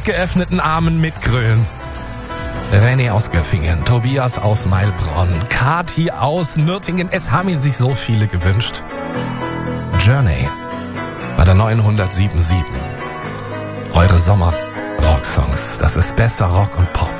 geöffneten Armen mitgrölen. René aus Göffingen, Tobias aus Mailbronn, Kati aus Nürtingen. Es haben ihn sich so viele gewünscht. Journey bei der 907.7. Eure Sommer-Rocksongs. Das ist bester Rock und Pop.